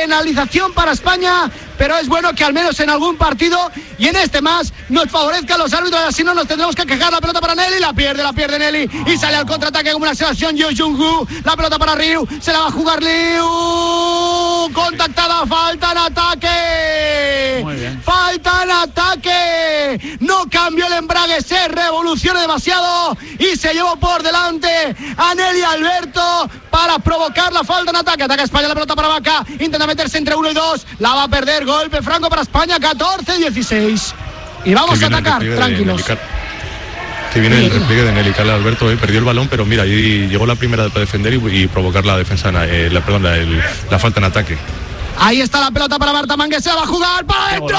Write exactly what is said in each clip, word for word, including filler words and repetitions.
penalización para España, pero es bueno que al menos en algún partido y en este más nos favorezcan los árbitros, así no nos tendremos que quejar. La pelota para Nelly, la pierde, la pierde Nelly y sale al contraataque como una selección Yo Jung-gu. La pelota para Ryu, se la va a jugar Liu, contactada, falta en ataque. Muy bien. Falta en ataque. No cambió el embrague, se revoluciona demasiado y se llevó por delante a Nelly Alberto para provocar la falta en ataque. Ataca España, la pelota para Vaca, intenta meterse entre uno y dos, la va a perder. Golpe franco para España, catorce dieciséis. Y vamos a atacar, tranquilos. Que viene el repliegue de Nelly. Carlos Alberto eh, perdió el balón, pero mira, ahí llegó la primera para defender y, y provocar la defensa, eh, la, perdón, la, el, la falta en ataque. Ahí está la pelota para Marta Mangue, se va a jugar para adentro.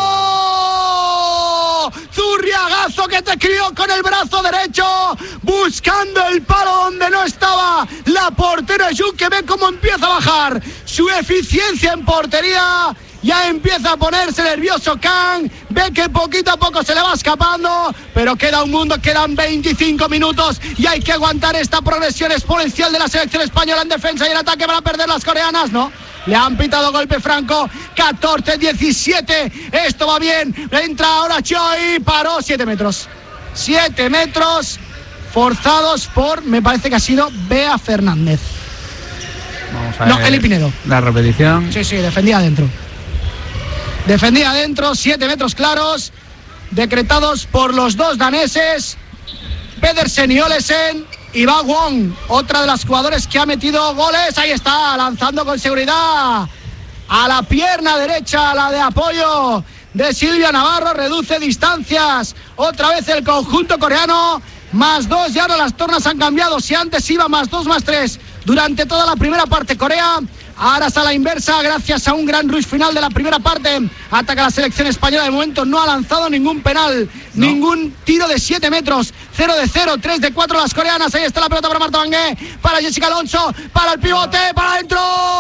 Zurriagazo que te crió con el brazo derecho, buscando el palo donde no estaba la portera Yu, que ve cómo empieza a bajar su eficiencia en portería. Ya empieza a ponerse nervioso Kang, ve que poquito a poco se le va escapando, pero queda un mundo, quedan veinticinco minutos y hay que aguantar esta progresión exponencial de la selección española en defensa y en ataque. Van a perder las coreanas, ¿no? Le han pitado golpe franco, catorce diecisiete, esto va bien, entra ahora Choi, paró siete metros, siete metros forzados por, me parece que ha sido Bea Fernández. Vamos a no, ver Eli Pinedo. La repetición. Sí, sí, defendía adentro. Defendía adentro, siete metros claros, decretados por los dos daneses, Pedersen y Olesen. Y va Wong, otra de las jugadores que ha metido goles. Ahí está, lanzando con seguridad a la pierna derecha, la de apoyo de Silvia Navarro. Reduce distancias otra vez el conjunto coreano. Más dos, y ahora las tornas han cambiado. Si antes iba más dos, más tres durante toda la primera parte Corea, ahora está a la inversa gracias a un gran rush final de la primera parte. Ataca la selección española, de momento no ha lanzado ningún penal, no. Ningún tiro de siete metros. Cero de cero, tres de cuatro las coreanas. Ahí está la pelota para Marta Mangue, para Jessica Alonso, para el pivote, para adentro,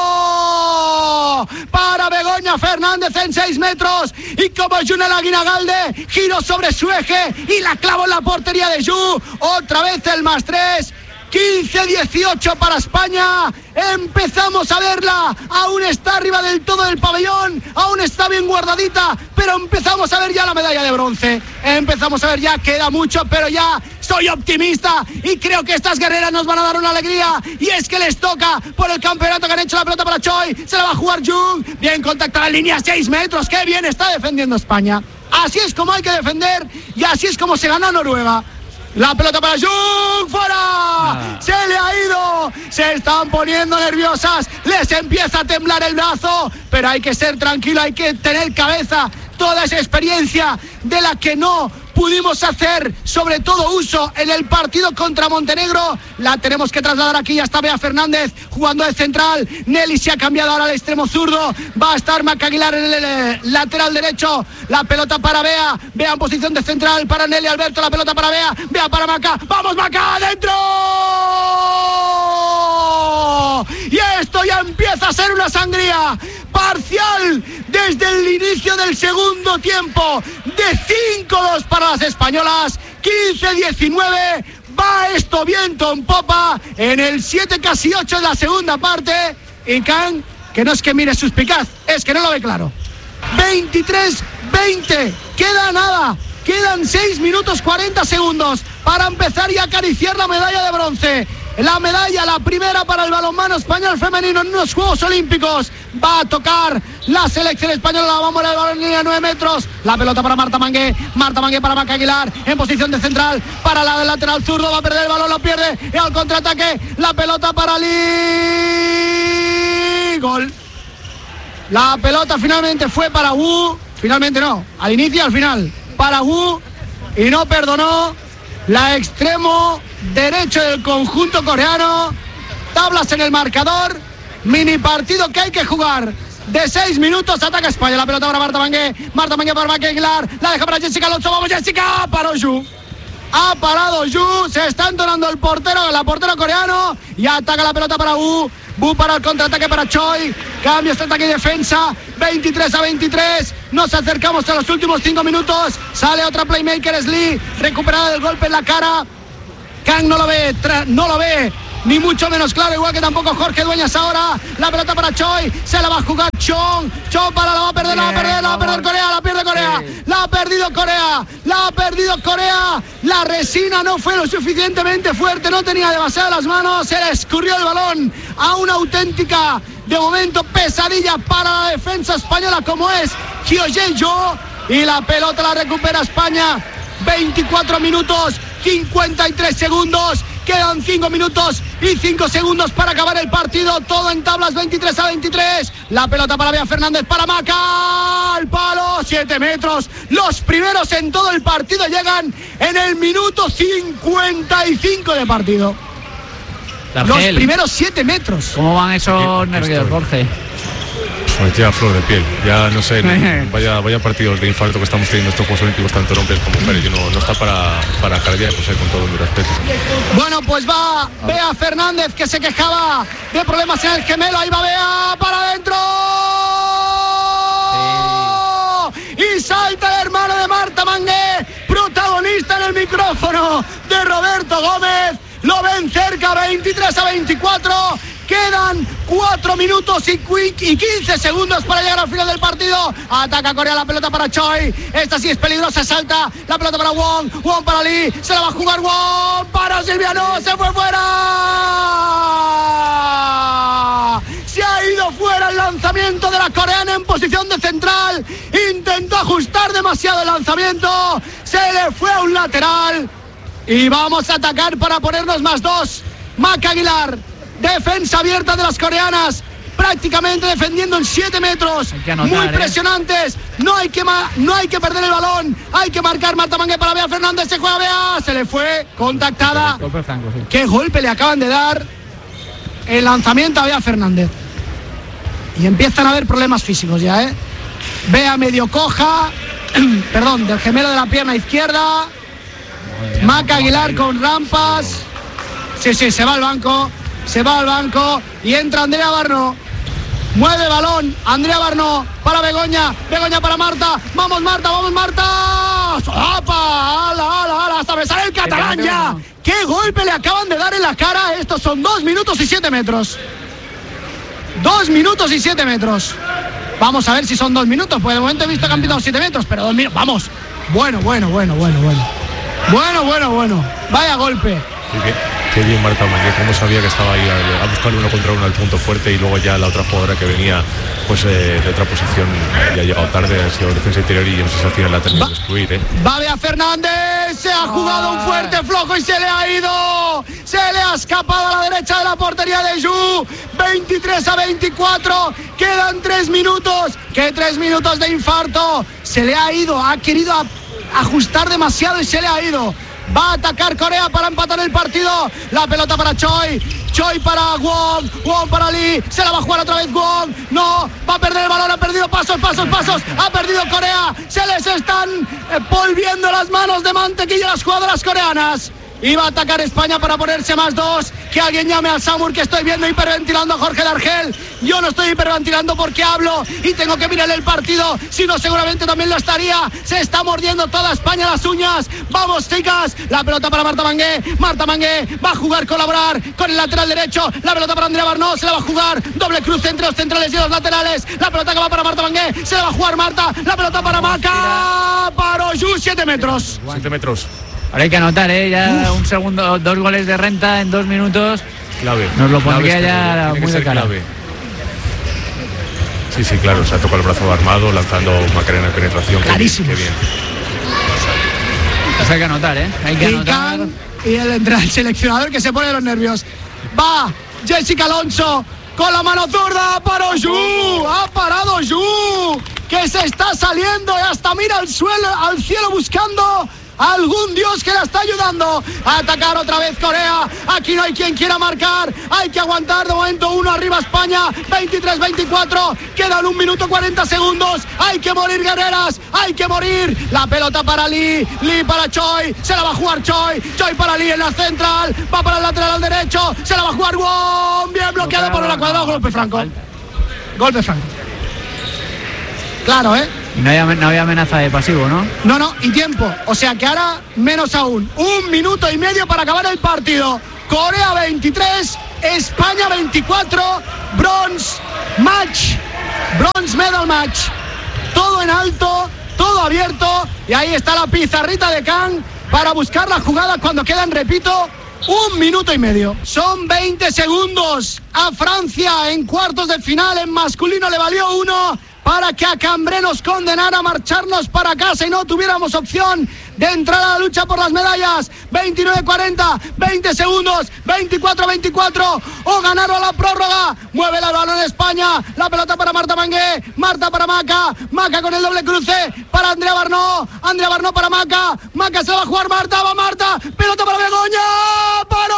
para Begoña Fernández en seis metros. Y como Junela Guinagalde giró sobre su eje y la clavó en la portería de Yu. Otra vez el más tres. quince dieciocho para España. Empezamos a verla. Aún está arriba del todo del pabellón, aún está bien guardadita, pero empezamos a ver ya la medalla de bronce. Empezamos a ver ya, queda mucho, pero ya soy optimista y creo que estas guerreras nos van a dar una alegría. Y es que les toca por el campeonato, que han hecho la pelota para Choi. Se la va a jugar Jung. Bien contactada en línea, seis metros. Qué bien está defendiendo España. Así es como hay que defender y así es como se gana Noruega. La pelota para Jung, fuera, ah. Se le ha ido, se están poniendo nerviosas, les empieza a temblar el brazo, pero hay que ser tranquilo, hay que tener cabeza. Toda esa experiencia de la que no pudimos hacer sobre todo uso en el partido contra Montenegro, la tenemos que trasladar aquí. Ya está Bea Fernández jugando de central, Nelly se ha cambiado ahora al extremo zurdo, va a estar Maca Aguilar en el lateral derecho. La pelota para Bea, Bea en posición de central para Nelly Alberto, la pelota para Bea, Bea para Maca, vamos Maca, adentro. Y esto ya empieza a ser una sangría parcial desde el inicio del segundo tiempo, de cinco dos para las españolas, quince diecinueve. Va esto viento en popa en el siete casi ocho de la segunda parte. Y Kang, que no es que mire suspicaz, es que no lo ve claro. veintitrés veinte, queda nada, quedan seis minutos cuarenta segundos para empezar y acariciar la medalla de bronce. La medalla, la primera para el balonmano español femenino en unos Juegos Olímpicos. Va a tocar la selección española, la vamos a el balón en línea nueve metros. La pelota para Marta Mangue, Marta Mangue para Maca Aguilar, en posición de central, para la del lateral zurdo, va a perder el balón, lo pierde, y al contraataque, la pelota para Lee, gol. La pelota finalmente fue para Wu, finalmente no, al inicio y al final, para Wu, y no perdonó la extremo derecho del conjunto coreano. Tablas en el marcador, mini partido que hay que jugar de seis minutos. Ataca España, la pelota para Marta Mangue, Marta Mangue para Maca Aguilar, la deja para Jessica Alonso, vamos Jessica, paró Yu, ha parado Yu, se está entonando el portero, la portero coreano, y ataca la pelota para Wu, Wu para el contraataque para Choi, cambios de ataque y defensa, veintitrés a veintitrés, nos acercamos a los últimos cinco minutos, sale otra playmaker, es Lee, recuperada del golpe en la cara. Kang no lo ve, tra- no lo ve ni mucho menos claro, igual que tampoco Jorge Dueñas ahora. La pelota para Choi, se la va a jugar Chong. Chong para, la va a perder, la va a perder, la va a perder Corea, la pierde Corea. Sí. La ha perdido Corea, la ha perdido Corea. La resina no fue lo suficientemente fuerte, no tenía demasiado las manos, se le escurrió el balón a una auténtica, de momento, pesadilla para la defensa española como es Kyoyejo. Y la pelota la recupera España. veinticuatro minutos, cincuenta y tres segundos. Quedan cinco minutos y cinco segundos para acabar el partido. Todo en tablas, veintitrés a veintitrés. La pelota para Bea Fernández, para Maca. Al palo, siete metros. Los primeros en todo el partido llegan en el minuto cincuenta y cinco de partido. Los primeros siete metros. ¿Cómo van esos nervios, Jorge? Pues ya flor de piel, ya no sé, vaya, vaya partidos de infarto que estamos teniendo estos Juegos Olímpicos, tanto hombres como mujeres, y no, no está para, para cardíacos, eh, con todo mi respeto. Bueno, pues va Bea Fernández, que se quejaba de problemas en el gemelo, ahí va Bea, para adentro, sí. Y salta el hermano de Marta Mangué, protagonista en el micrófono de Roberto Gómez, lo ven cerca, veintitrés a veinticuatro. Quedan cuatro minutos y quince segundos para llegar al final del partido. Ataca Corea, la pelota para Choi. Esta sí es peligrosa, salta. La pelota para Wong. Wong para Lee. Se la va a jugar Wong. Para Silviano. Se fue fuera. Se ha ido fuera el lanzamiento de la coreana en posición de central. Intentó ajustar demasiado el lanzamiento. Se le fue a un lateral. Y vamos a atacar para ponernos más dos. Maca Aguilar. Defensa abierta de las coreanas, prácticamente defendiendo en siete metros, anotar, muy presionantes. ¿eh? No hay que ma- no hay que perder el balón, hay que marcar. Marta Mangué para Bea Fernández, se juega Bea, se le fue, contactada. Golpe franco, sí. Qué golpe le acaban de dar el lanzamiento a Bea Fernández. Y empiezan a haber problemas físicos ya, ¿eh? Bea medio coja, perdón, del gemelo de la pierna izquierda. Bueno, Maca Aguilar con rampas. Sí, sí, se va al banco. Se va al banco y entra Andrea Barno. Mueve balón Andrea Barno para Begoña. Begoña para Marta. Vamos Marta, vamos Marta. ¡Apa! ¡Ala, ala, ala! Hasta me sale el catalán ya. ¡Qué golpe le acaban de dar en la cara! Estos son dos minutos y siete metros. Dos minutos y siete metros. Vamos a ver si son dos minutos. Pues de momento he visto que han pitado siete metros, pero dos minutos. Vamos. Bueno, bueno, bueno, bueno, bueno. Bueno, bueno, bueno. Vaya golpe. Qué bien, qué bien Marta Mangué, cómo sabía que estaba ahí a, a buscar uno contra uno al punto fuerte, y luego ya la otra jugadora que venía pues eh, de otra posición ya ha llegado tarde, ha sido defensa interior y no sé si al final la terminó de excluir. ¿eh? Va Bea Fernández, se ha jugado un fuerte flojo y se le ha ido, se le ha escapado a la derecha de la portería de Yu. Veintitrés a veinticuatro, quedan tres minutos, que tres minutos de infarto, se le ha ido, ha querido a, ajustar demasiado y se le ha ido. Va a atacar Corea para empatar el partido. La pelota para Choi. Choi para Wong. Wong para Lee. Se la va a jugar otra vez Wong. No, va a perder el balón. Ha perdido pasos, pasos, pasos. Ha perdido Corea. Se les están eh, volviendo las manos de mantequilla a las jugadoras coreanas. Y va a atacar España para ponerse más dos. Que alguien llame al Samur, que estoy viendo hiperventilando a Jorge Dargel. Yo no estoy hiperventilando porque hablo y tengo que mirar el partido. Si no, seguramente también lo estaría. Se está mordiendo toda España las uñas. Vamos, chicas. La pelota para Marta Mangué. Marta Mangué va a jugar, colaborar con el lateral derecho. La pelota para Andrea Barno. Se la va a jugar. Doble cruz entre los centrales y los laterales. La pelota que va para Marta Mangué. Se la va a jugar Marta. La pelota para Maca. Para Oyu, siete metros. siete metros. Ahora hay que anotar, ¿eh? Ya Uf. un segundo, dos goles de renta en dos minutos. Clave. Nos lo pondría ya muy de cara. Clave. Sí, sí, claro. Se ha tocado el brazo armado, lanzando Macarena de penetración. Clarísimo. Qué bien. Pues hay que anotar, ¿eh? Hay que anotar. Y el, el seleccionador que se pone los nervios. Va Jessica Alonso con la mano zurda para Oyu. Ha parado Oyu, que se está saliendo y hasta mira al suelo, al cielo buscando algún dios que la está ayudando a atacar otra vez Corea. Aquí no hay quien quiera marcar, hay que aguantar. De momento uno arriba España, veintitrés veinticuatro, quedan un minuto cuarenta segundos. Hay que morir, guerreras, hay que morir. La pelota para Lee, Lee para Choi, se la va a jugar Choi, Choi para Lee en la central, va para el lateral al derecho, se la va a jugar Wong, bien bloqueado por la cuadrada. Golpe franco, golpe franco. Claro, ¿eh? Y no había, no había amenaza de pasivo, ¿no? No, no, y tiempo. O sea que ahora menos aún. Un minuto y medio para acabar el partido. Corea veintitrés, España veinticuatro, bronze match, bronze medal match. Todo en alto, todo abierto, y ahí está la pizarrita de Kang para buscar la jugada cuando quedan, repito, un minuto y medio. Son veinte segundos a Francia en cuartos de final. En masculino le valió uno para que a Cambré nos condenara a marcharnos para casa y no tuviéramos opción de entrar a la lucha por las medallas. veintinueve cuarenta, veinte segundos, veinticuatro veinticuatro, o ganaron la prórroga. Mueve el balón en España, la pelota para Marta Mangué, Marta para Maca, Maca con el doble cruce para Andrea Barnó, Andrea Barnó para Maca, Maca se va a jugar Marta, va Marta, pelota para Begoña, para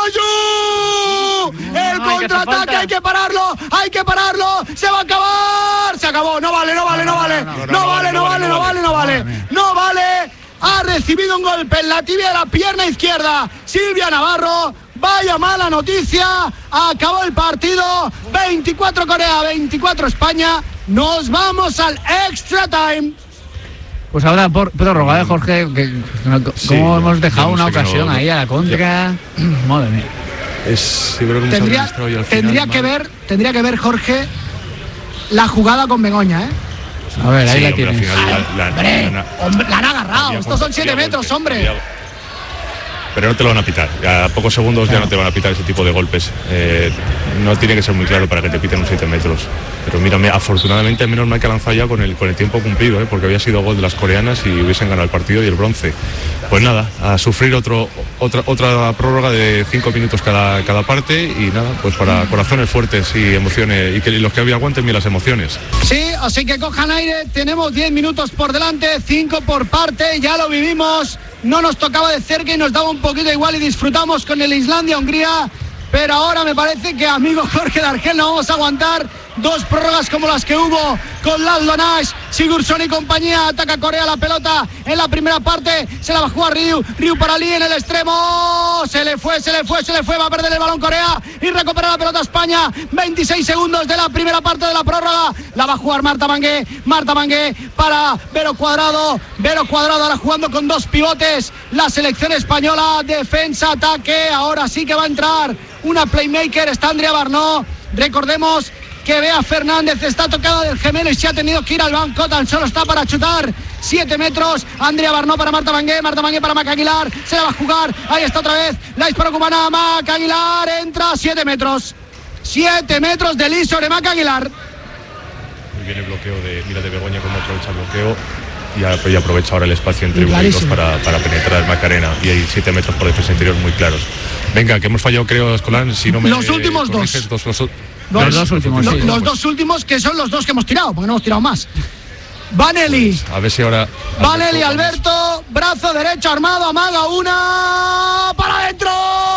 Yu, el no, contraataque hay que pararlo, hay que pararlo, se va a acabar, se acabó, no vale, no vale, no vale, no vale, no vale, no vale, no vale, no vale. Ha recibido un golpe en la tibia de la pierna izquierda Silvia Navarro. Vaya mala noticia. Acabó el partido. veinticuatro Corea, veinticuatro España. Nos vamos al extra time. Pues ahora por prórroga, ¿eh, Jorge? Que, como Sí, hemos dejado no una sé que ocasión no- ahí a la contra. Madre mía. Es, yo creo que hemos Tendría, administrado ya al final tendría que mal. ver, tendría que ver, Jorge, la jugada con Begoña, ¿eh? A ver, ahí Sí, la hombre, al tienes. final la- la- Hombre, la- hombre, la han agarrado. había Estos son golpe, siete había metros, golpe, hombre. había- Pero no te lo van a pitar. A pocos segundos ya no te van a pitar ese tipo de golpes. Eh, no tiene que ser muy claro para que te piten un siete metros. Pero mírame, afortunadamente menos mal que ha lanzado ya con el, con el tiempo cumplido, ¿eh? Porque había sido gol de las coreanas y hubiesen ganado el partido y el bronce. Pues nada, a sufrir otro, otra, otra prórroga de cinco minutos cada, cada parte y nada, pues para corazones fuertes y emociones y que los que había aguanten bien las emociones. Sí, así que cojan aire, tenemos diez minutos por delante, cinco por parte, ya lo vivimos, no nos tocaba de cerca y nos daba un poquito igual y disfrutamos con el Islandia-Hungría, pero ahora me parece que, amigo Jorge D'Argel, no vamos a aguantar dos prórrogas como las que hubo con Laszlo Nash, Sigurdsson y compañía. Ataca Corea la pelota en la primera parte, se la va a jugar Ryu, Ryu para Lee en el extremo, se le fue, se le fue, se le fue, va a perder el balón Corea y recupera la pelota España. Veintiséis segundos de la primera parte de la prórroga, la va a jugar Marta Mangué, Marta Mangué para Vero Cuadrado, Vero Cuadrado ahora jugando con dos pivotes, la selección española, defensa, ataque, ahora sí que va a entrar una playmaker, está Andrea Barnó. Recordemos que Bea Fernández está tocada del gemelo y se ha tenido que ir al banco, tan solo está para chutar siete metros. Andrea Barnó para Marta Mangué, Marta Mangué para Maca Aguilar, se la va a jugar, ahí está otra vez la hispano-cubana Maca Aguilar, entra siete metros, siete metros de Lee sobre Maca Aguilar. Muy bien el bloqueo de, mira de Begoña cómo aprovecha el bloqueo y, a- y aprovecha ahora el espacio entre Y uno y dos clarísimo. para, para penetrar el Macarena y hay siete metros por defensa interior muy claros. Venga, que hemos fallado creo, Escolán, si no me Los últimos corriges, dos. dos, los, Los dos últimos, Lo- sí. los dos últimos que son los dos que hemos tirado, porque no hemos tirado más. Vanelli, A ver si ahora Vanelli, Alberto, Alberto, brazo derecho armado, amaga una, para adentro.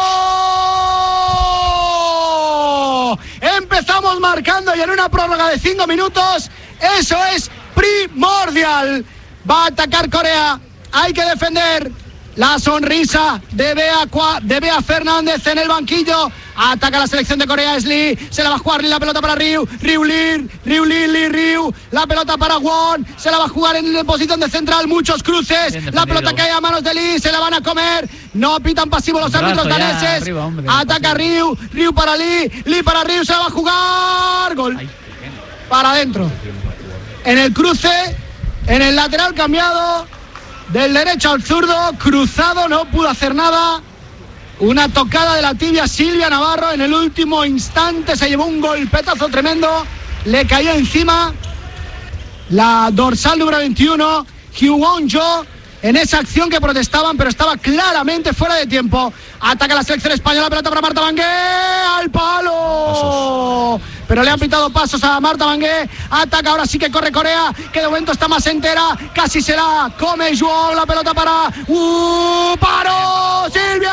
Empezamos marcando y en una prórroga de cinco minutos, eso es primordial. Va a atacar Corea, hay que defender. La sonrisa de Bea, Cua- de Bea Fernández en el banquillo. Ataca la selección de Corea, es Lee. Se la va a jugar Lee, la pelota para Ryu. Ryu Lee, Ryu Lee, Lee, Ryu. La pelota para Won. Se la va a jugar en posición de central. Muchos cruces. Bien La defendido. pelota cae a manos de Lee. Se la van a comer. No pitan pasivo los Brazo árbitros ya daneses. arriba, hombre, Ataca Ryu. Ryu para Lee. Lee para Ryu. Se la va a jugar. Gol. Para adentro. En el cruce. En el lateral cambiado. Del derecho al zurdo, cruzado, no pudo hacer nada. Una tocada de la tibia Silvia Navarro en el último instante, se llevó un golpetazo tremendo, le cayó encima la dorsal número veintiuno, Hyewon-jo, en esa acción que protestaban, pero estaba claramente fuera de tiempo. Ataca la selección española, pelota para Marta Mangué, al palo. Pero le han pitado pasos a Marta Mangué. Ataca, ahora sí que corre Corea, que de momento está más entera. Casi se la come Juan, la pelota para... ¡Uh! ¡Paro! ¡Silvia!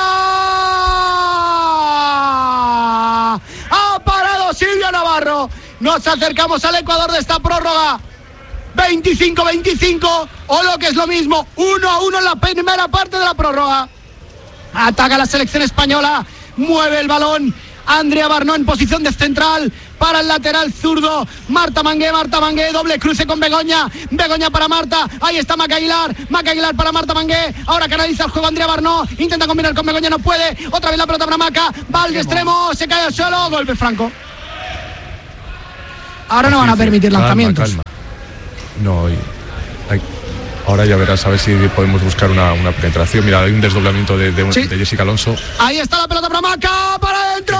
¡Ha parado Silvia Navarro! Nos acercamos al Ecuador de esta prórroga. veinticinco veinticinco, o lo que es lo mismo, uno a uno en la primera parte de la prórroga. Ataca la selección española, mueve el balón Andrea Barnó en posición de central, para el lateral zurdo. Marta Mangué, Marta Mangué, doble cruce con Begoña. Begoña para Marta. Ahí está Maca Aguilar. Maca Aguilar para Marta Mangué. Ahora canaliza el juego Andrea Barnó. Intenta combinar con Begoña, no puede. Otra vez la pelota para Maca. Va al extremo, se cae al suelo. Golpe franco. Ahora no van a permitir calma, lanzamientos. Calma. No, hay, hay, ahora ya verás a ver si podemos buscar una, una penetración. Mira, hay un desdoblamiento de, de, sí. de Jessica Alonso. Ahí está la pelota para Maca, para adentro.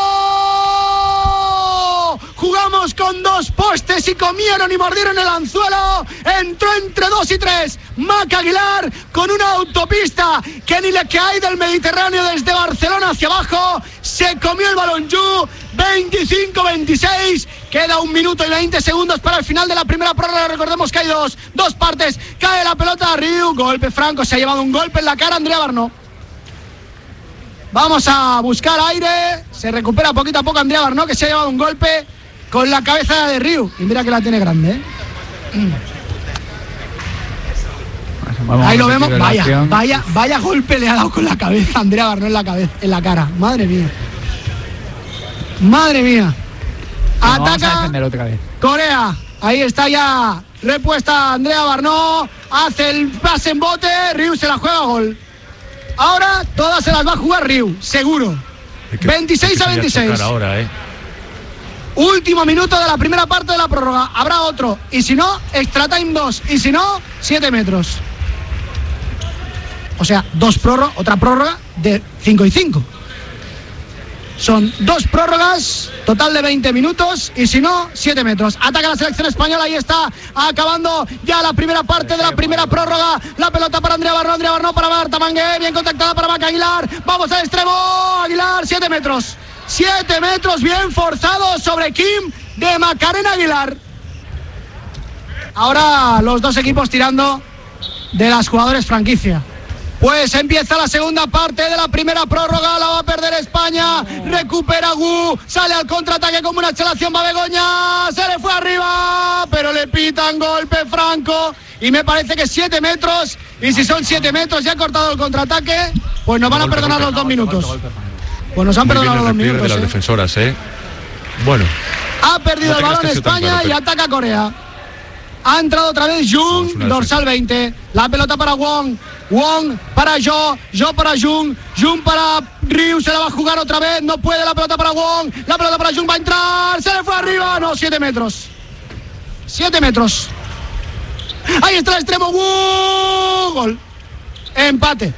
Jugamos con dos postes y comieron y mordieron el anzuelo. Entró entre dos y tres. Maca Aguilar con una autopista que ni le cae del Mediterráneo desde Barcelona hacia abajo. Se comió el balón Yu. veinticinco veintiséis. Queda un minuto y veinte segundos para el final de la primera prórroga. Recordemos que hay dos, dos partes. Cae la pelota a Riu. Golpe franco. Se ha llevado un golpe en la cara Andrea Barnó. Vamos a buscar aire. Se recupera poquito a poco Andrea Barnó, que se ha llevado un golpe con la cabeza de Riu. Y mira que la tiene grande, ¿eh? Vamos Ahí lo vemos. Vaya, vaya, vaya golpe le ha dado con la cabeza Andrea Barnó en la cabeza, en la cara. Madre mía. Madre mía. Bueno, ataca otra vez. Corea. Ahí está ya repuesta Andrea Barnó. Hace el pase en bote. Riu se la juega a gol. Ahora todas se las va a jugar Riu, seguro. Que, veintiséis a veintiséis. Ahora, ¿eh? Último minuto de la primera parte de la prórroga. Habrá otro. Y si no, extra time dos. Y si no, siete metros. O sea, dos prórrogas, otra prórroga de cinco y cinco. Son dos prórrogas, total de veinte minutos, y si no, siete metros. Ataca la selección española, ahí está, acabando ya la primera parte de la primera prórroga. La pelota para Andrea Barnó, Andrea Barnó para Marta Mangué, bien contactada para Maca Aguilar. Vamos al extremo, Aguilar, siete metros. siete metros, bien forzado sobre Kim de Macarena Aguilar. Ahora los dos equipos tirando de las jugadores franquicia. Pues empieza la segunda parte de la primera prórroga, la va a perder España, recupera Gu, sale al contraataque como una excelación, va Begoña, se le fue arriba, pero le pitan golpe franco, y me parece que siete metros, y si son siete metros ya ha cortado el contraataque, pues nos van a perdonar los dos minutos. Pues nos han perdonado los dos minutos. De las defensoras, ¿eh? Bueno. Ha perdido el balón España y ataca Corea. Ha entrado otra vez Jung, dorsal veinte. La pelota para Wong. Wong para Jo. Jo para Jung. Jung para Riu. Se la va a jugar otra vez. No puede la pelota para Wong. La pelota para Jung va a entrar. Se le fue arriba. No, siete metros. siete metros. Ahí está el extremo. ¡Uh! Gol. Empate.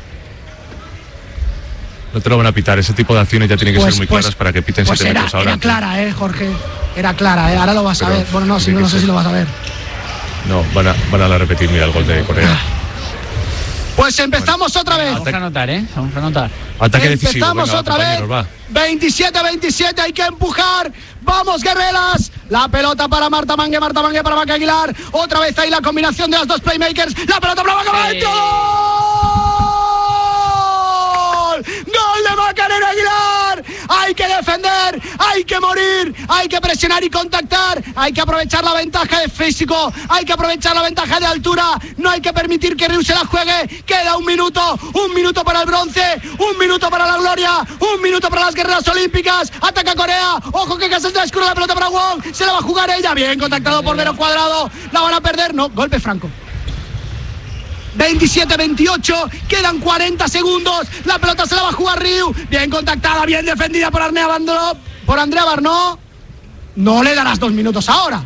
No te lo van a pitar. Ese tipo de acciones ya tienen que pues, ser muy pues, claras para que piten pues siete era, metros ahora. Era clara, eh, Jorge. Era clara, eh. Ahora lo vas Pero a ver. Bueno, no, si no, no sé si lo vas a ver. No, van a, van a repetir, mira, el gol de Corea. Pues empezamos bueno, otra vez. Vamos a anotar, ¿eh? Vamos a anotar. Ataque decisivo. Empezamos venga, otra vez. Va. veintisiete a veintisiete, hay que empujar. Vamos, guerreras. La pelota para Marta Mangué, Marta Mangué para Maca Aguilar. Otra vez ahí la combinación de las dos playmakers. La pelota para Maca Aguilar. ¡Gol! ¡Gol de Macarena Aguilar! Hay que defender, hay que morir, hay que presionar y contactar, hay que aprovechar la ventaja de físico, hay que aprovechar la ventaja de altura, no hay que permitir que Riu se la juegue. Queda un minuto, un minuto para el bronce, un minuto para la gloria, un minuto para las guerreras olímpicas. Ataca Corea, ojo que casi se descubre la pelota para Wong, se la va a jugar ella, bien contactado por Vero Cuadrado, la van a perder, no, golpe franco. veintisiete veintiocho, quedan cuarenta segundos, la pelota se la va a jugar Riu, bien contactada, bien defendida por Andrea Barnó, por Andrea Barnó. No le darás dos minutos ahora.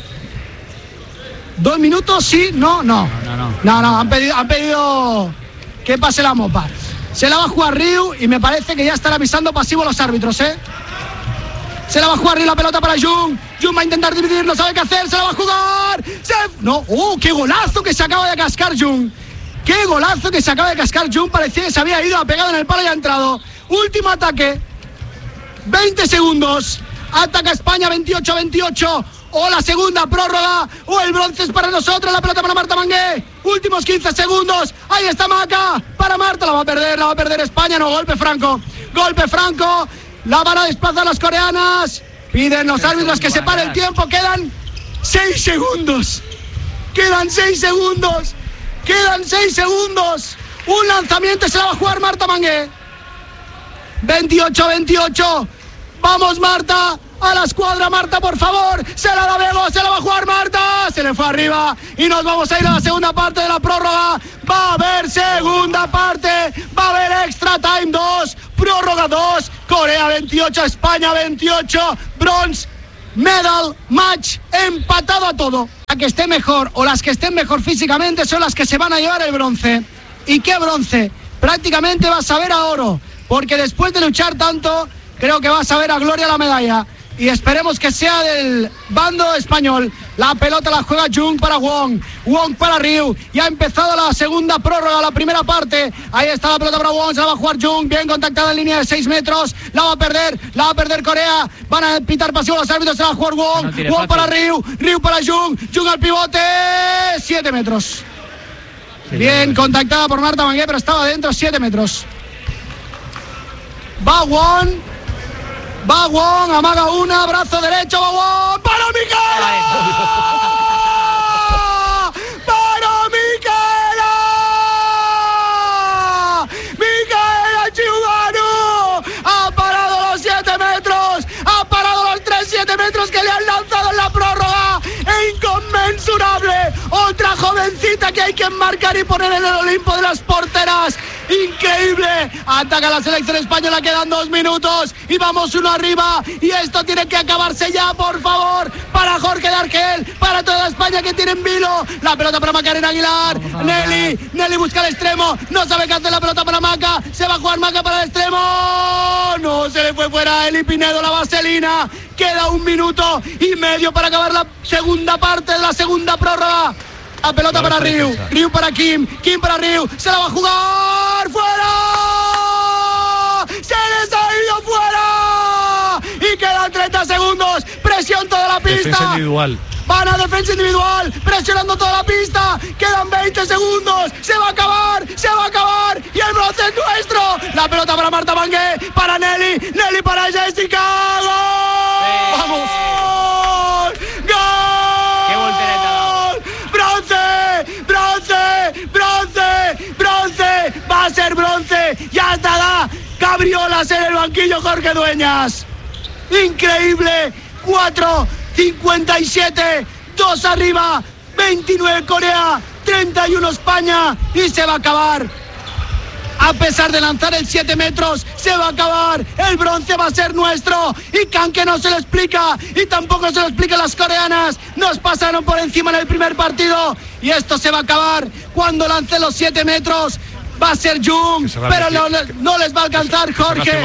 ¿Dos minutos? Sí, no, no. No, no, no. No, no, han pedido, han pedido que pase la mopa. Se la va a jugar Riu y me parece que ya están avisando pasivo los árbitros, ¿eh? Se la va a jugar Riu, la pelota para Jung. Jung va a intentar dividir, no sabe qué hacer, se la va a jugar. Se... No, ¡oh, qué golazo que se acaba de cascar Jung! ¡Qué golazo que se acaba de cascar Jung! Parecía que se había ido, ha pegado en el palo y ha entrado. Último ataque. veinte segundos. Ataca España veintiocho veintiocho. O la segunda prórroga, o el bronce es para nosotros. La pelota para Marta Mangué. Últimos quince segundos. Ahí está Maca. Para Marta, la va a perder, la va a perder España. No, golpe franco. Golpe franco. La van a desplazar las coreanas. Piden los árbitros que se pare el tiempo. Quedan seis segundos. Quedan seis segundos. Quedan seis segundos. Un lanzamiento se la va a jugar Marta Mangué. veintiocho veintiocho. Vamos, Marta. a la escuadra. Marta, por favor, se la damos, se la va a jugar Marta, se le fue arriba y nos vamos a ir a la segunda parte de la prórroga. Va a haber segunda parte, va a haber extra time dos, prórroga dos, Corea veintiocho, España veintiocho, bronze medal match, empatado a todo. La que esté mejor o las que estén mejor físicamente son las que se van a llevar el bronce. ¿Y qué bronce? Prácticamente vas a ver a oro, porque después de luchar tanto, creo que vas a ver a gloria la medalla. Y esperemos que sea del bando español. La pelota la juega Jung para Wong, Wong para Ryu. Ya ha empezado la segunda prórroga, la primera parte. Ahí está la pelota para Wong, se la va a jugar Jung, bien contactada en línea de seis metros. La va a perder, la va a perder Corea. Van a pitar pasivo los árbitros, se la va a jugar Wong, no Wong fácil. Para Ryu, Ryu para Jung, Jung al pivote, siete metros. Bien contactada por Marta Mangué, pero estaba dentro, siete metros. Va Wong, va Wong, amaga una, brazo derecho, va Wong, para Micaela, para Micaela, Micaela Chiuganu, ha parado los siete metros, ha parado los tres siete metros que le han lanzado en la prórroga, e inconmensurable, otra jovencita que hay que enmarcar y poner en el Olimpo de las porteras. Increíble, ataca la selección española, quedan dos minutos y vamos uno arriba y esto tiene que acabarse ya, por favor, para Jorge de Argel, para toda España que tiene en vilo. La pelota para Macarena Aguilar, Nelly, Nelly busca el extremo, no sabe qué hacer, la pelota para Maca, se va a jugar Maca para el extremo, no, se le fue fuera Eli Pinedo, la vaselina, queda un minuto y medio para acabar la segunda parte de la segunda prórroga. La pelota para Ryu, Ryu para Kim, Kim para Ryu, se la va a jugar, ¡fuera! ¡Se les ha ido fuera! Y quedan treinta segundos, presión toda la pista. Defensa individual. Van a defensa individual, presionando toda la pista, quedan veinte segundos, se va a acabar, se va a acabar, y el bronce es nuestro. La pelota para Marta Mangué, para Nelly, Nelly para Jessica, ¡gol! Sí. ¡Vamos! ¡Gol! ¡Qué voltereta! ¡Bronce! ¡Bronce! ¡Bronce! ¡Bronce! ¡Va a ser bronce! ¡Ya estará! ¡Cabriolas en el banquillo Jorge Dueñas! ¡Increíble! cuatro cincuenta y siete, dos arriba, veintinueve Corea, treinta y uno España, y se va a acabar. A pesar de lanzar el siete metros, se va a acabar, el bronce va a ser nuestro, y Kanke no se lo explica, y tampoco se lo explican las coreanas, nos pasaron por encima en el primer partido, y esto se va a acabar cuando lance los siete metros, va a ser Jung, pero no, no les va a alcanzar Jorge.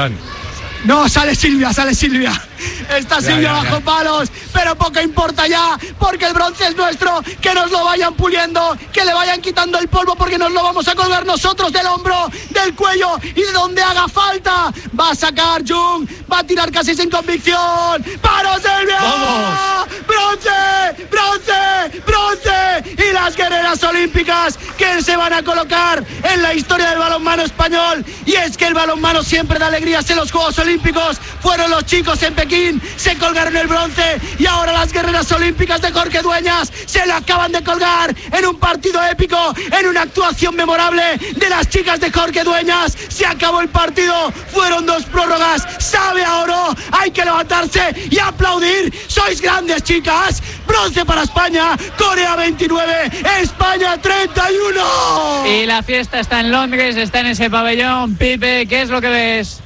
No, sale Silvia, sale Silvia. Está Silvia ya, ya, bajo ya. palos, pero poco importa ya, porque el bronce es nuestro. Que nos lo vayan puliendo, que le vayan quitando el polvo, porque nos lo vamos a colgar nosotros del hombro, del cuello y de donde haga falta. Va a sacar Jung, va a tirar casi sin convicción. ¡Paro, Silvia! ¡Vamos! ¡Bronce! ¡Bronce! ¡Bronce! Y las guerreras olímpicas que se van a colocar en la historia del balonmano español. Y es que el balonmano siempre da alegrías en los Juegos Olímpicos. Fueron los chicos en Pekín, se colgaron el bronce, y ahora las guerreras olímpicas de Jorge Dueñas se lo acaban de colgar en un partido épico, en una actuación memorable de las chicas de Jorge Dueñas. Se acabó el partido, fueron dos prórrogas, sabe a oro, hay que levantarse y aplaudir. Sois grandes, chicas. Bronce para España, Corea veintinueve, España treinta y uno. Y la fiesta está en Londres, está en ese pabellón. Pipe, ¿qué es lo que ves?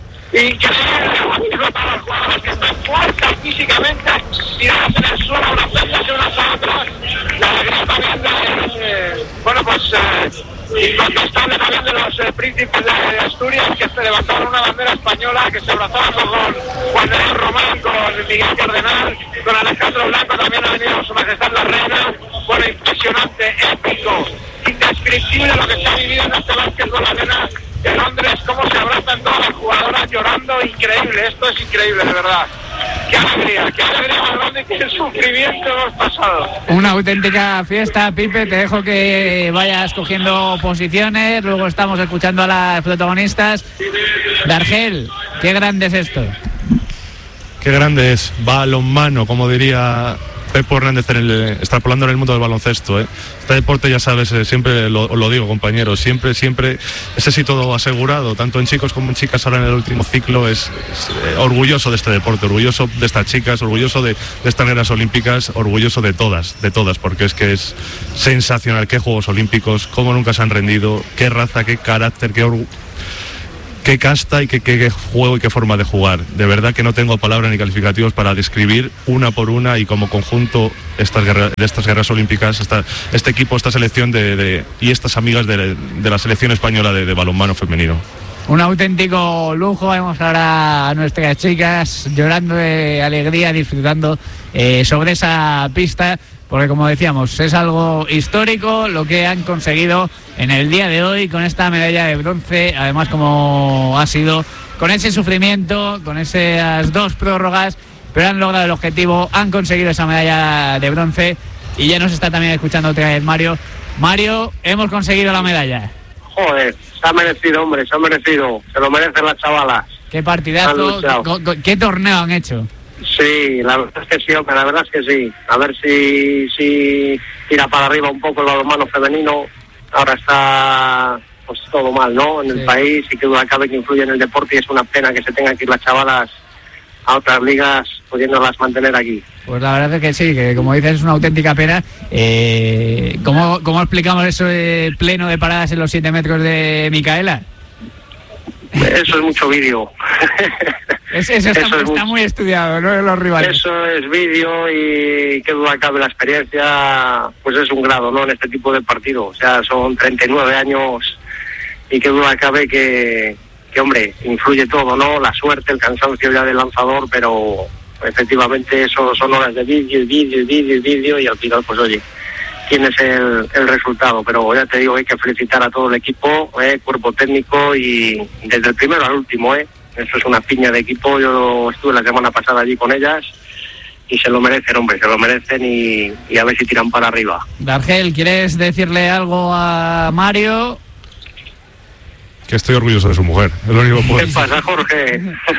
Increíble para los jugadores que están fuertes físicamente, tirados en el suelo, abrazarse unas a otras. La alegría también de, bueno, pues eh, incontestable también de los eh, príncipes de Asturias, que se levantaron una bandera española, que se abrazaron con Juan de Román, con Miguel Cardenal, con Alejandro Blanco, también ha venido su majestad la reina. Bueno, impresionante, épico, indescriptible lo que se ha vivido en este básquetbol arena de Londres, cómo se abrazan todas las jugadoras llorando, increíble, esto es increíble, de verdad. Qué alegría, qué alegría más grande y qué sufrimiento hemos pasado. Una auténtica fiesta, Pipe, te dejo que vayas cogiendo posiciones, luego estamos escuchando a las protagonistas. Dargel, qué grande es esto. Qué grande es, balonmano, como diría Pepo Hernández en el, extrapolando en el mundo del baloncesto, ¿eh? Este deporte, ya sabes, eh, siempre lo, lo digo, compañeros, siempre, siempre ese sí todo asegurado, tanto en chicos como en chicas. Ahora en el último ciclo es, es eh, orgulloso de este deporte, orgulloso de estas chicas, orgulloso de, de estas negras olímpicas, orgulloso de todas, de todas, porque es que es sensacional. Qué Juegos Olímpicos, cómo nunca se han rendido, qué raza, qué carácter, qué orgullo, qué casta y qué, qué, qué juego y qué forma de jugar. De verdad que no tengo palabras ni calificativos para describir una por una y como conjunto estas guerras, de estas guerras olímpicas, esta, este equipo, esta selección de, de, y estas amigas de, de la selección española de, de balonmano femenino. Un auténtico lujo. Vemos ahora a nuestras chicas llorando de alegría, disfrutando eh, sobre esa pista, porque como decíamos, es algo histórico lo que han conseguido en el día de hoy con esta medalla de bronce, además como ha sido con ese sufrimiento, con esas dos prórrogas, pero han logrado el objetivo, han conseguido esa medalla de bronce y ya nos está también escuchando otra vez Mario. Mario, hemos conseguido la medalla. Joder, se ha merecido, hombre, se ha merecido, se lo merecen las chavalas. Qué partidazo, qué, qué torneo han hecho. Sí, la verdad es que sí, hombre, la verdad es que sí. A ver si, si tira para arriba un poco el balonmano femenino. Ahora está pues todo mal, ¿no? En sí. El país, y que duda cabe que influye en el deporte, y es una pena que se tengan que ir las chavalas a otras ligas pudiéndolas mantener aquí. Pues la verdad es que sí, que como dices es una auténtica pena. Eh, ¿cómo, ¿Cómo explicamos eso de pleno de paradas en los siete metros de Micaela? Eso es mucho vídeo. Es, eso está, eso es está muy estudiado, ¿no? Los rivales. Eso es vídeo, y qué duda cabe, la experiencia pues es un grado, ¿no? En este tipo de partido. O sea, son treinta y nueve años y qué duda cabe que, que, hombre, influye todo, ¿no? La suerte, el cansancio ya del lanzador, pero efectivamente eso son horas de vídeo, vídeo, vídeo, vídeo, y al final, pues oye, tienes el, el resultado. Pero ya te digo, hay que felicitar a todo el equipo, eh, cuerpo técnico, y desde el primero al último, eh. Eso es una piña de equipo. Yo estuve la semana pasada allí con ellas y se lo merecen, hombre, se lo merecen, y, y a ver si tiran para arriba. Dargel, ¿quieres decirle algo a Mario? Que estoy orgulloso de su mujer, es lo único que puedo ¿Qué decir. pasa, Jorge?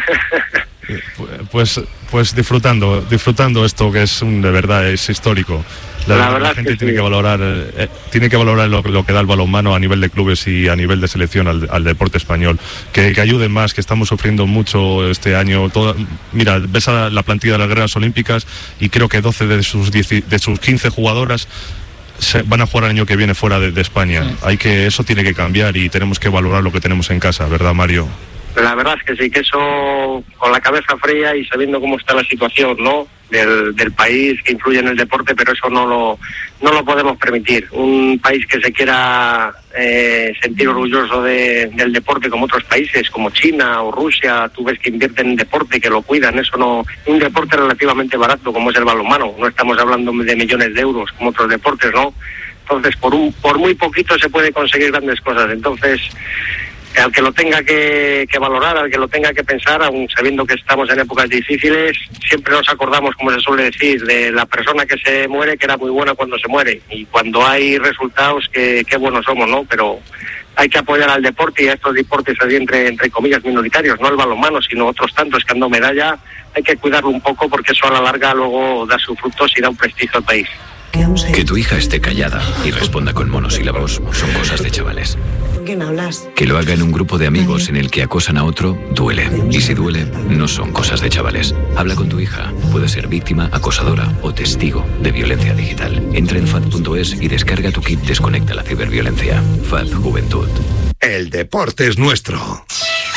Pues, pues disfrutando, disfrutando esto que es un, de verdad, es histórico. La, la, verdad la gente que tiene sí. que valorar, eh, tiene que valorar lo, lo que da el balonmano a nivel de clubes y a nivel de selección al, al deporte español. Que, que ayuden más, que estamos sufriendo mucho este año. Toda, mira, ves a la plantilla de las guerras olímpicas y creo que doce de sus, diez, de sus quince jugadoras se van a jugar el año que viene fuera de, de España. Sí. Hay que, eso tiene que cambiar y tenemos que valorar lo que tenemos en casa, ¿verdad, Mario? La verdad es que sí, que eso, con la cabeza fría y sabiendo cómo está la situación, ¿no?, del, del país, que influye en el deporte, pero eso no lo no lo podemos permitir. Un país que se quiera eh, sentir orgulloso de, del deporte, como otros países, como China o Rusia, tú ves que invierten en deporte, que lo cuidan. Eso no, un deporte relativamente barato como es el balonmano, no estamos hablando de millones de euros como otros deportes, ¿no? Entonces, por un por muy poquito se puede conseguir grandes cosas. Entonces, al que lo tenga que, que valorar, al que lo tenga que pensar, aun sabiendo que estamos en épocas difíciles, siempre nos acordamos, como se suele decir, de la persona que se muere, que era muy buena cuando se muere, y cuando hay resultados, que qué buenos somos, ¿no? Pero hay que apoyar al deporte y a estos deportes así entre, entre comillas minoritarios, no el balonmano, sino otros tantos que han dado medalla. Hay que cuidarlo un poco, porque eso a la larga luego da sus frutos y da un prestigio al país. Que tu hija esté callada y responda con monosílabos son cosas de chavales. ¿Con quién hablas? Que lo haga en un grupo de amigos en el que acosan a otro, duele. Y si duele, no son cosas de chavales. Habla con tu hija. Puede ser víctima, acosadora o testigo de violencia digital. Entra en F A D punto es y descarga tu kit Desconecta la ciberviolencia. F A D Juventud. El deporte es nuestro.